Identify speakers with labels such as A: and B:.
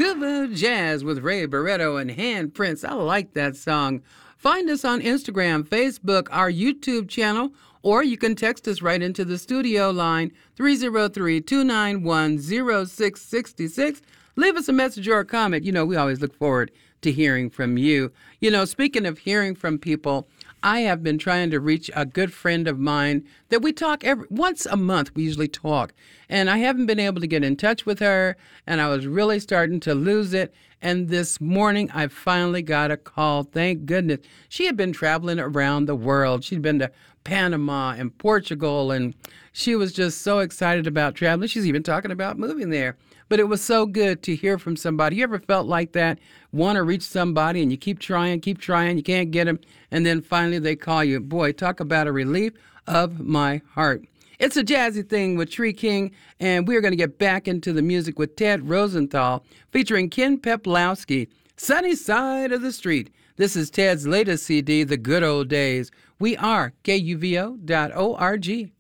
A: Scuba Jazz with Ray Barretto and Handprints. I like that song. Find us on Instagram, Facebook, our YouTube channel, or you can text us right into the studio line 303-291-0666. Leave us a message or a comment. You know, we always look forward to hearing from you. You know, speaking of hearing from people, I have been trying to reach a good friend of mine that we talk once a month. We usually talk. And I haven't been able to get in touch with her, and I was really starting to lose it. And this morning, I finally got a call. Thank goodness. She had been traveling around the world. She'd been to Panama and Portugal, and she was just so excited about traveling. She's even talking about moving there. But it was so good to hear from somebody. You ever felt like that? Want to reach somebody, and you keep trying, you can't get them, and then finally they call you. Boy, talk about a relief of my heart. It's a jazzy thing with Tree King, and we're going to get back into the music with Ted Rosenthal featuring Ken Peplowski, Sunny Side of the Street. This is Ted's latest CD, The Good Old Days. We are KUVO.org.